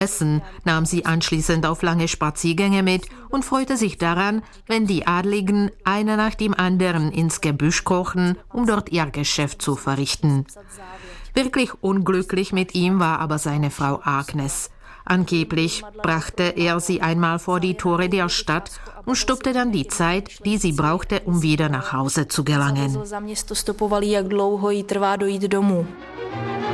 Essen nahm sie anschließend auf lange Spaziergänge mit und freute sich daran, wenn die Adligen einer nach dem anderen ins Gebüsch krochen, um dort ihr Geschäft zu verrichten. Wirklich unglücklich mit ihm war aber seine Frau Agnes. Angeblich brachte er sie einmal vor die Tore der Stadt und stoppte dann die Zeit, die sie brauchte, um wieder nach Hause zu gelangen.